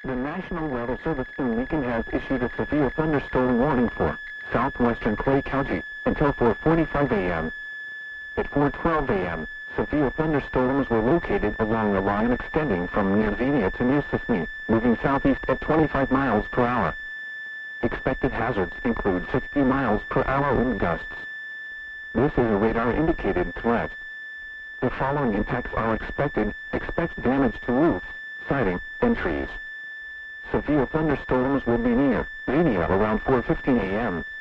The National Weather Service in Lincoln has issued a severe thunderstorm warning for southwestern Clay County until 4:45 a.m. At 4:12 a.m., severe thunderstorms were located along the line extending from near Xenia to near Sisseton, moving southeast at 25 miles per hour. Expected hazards include 60 miles per hour wind gusts. This is a radar-indicated threat. The following impacts are expected. Expect damage to roofs, siding, and trees. Severe thunderstorms will be near Xenia around 4:15 a.m.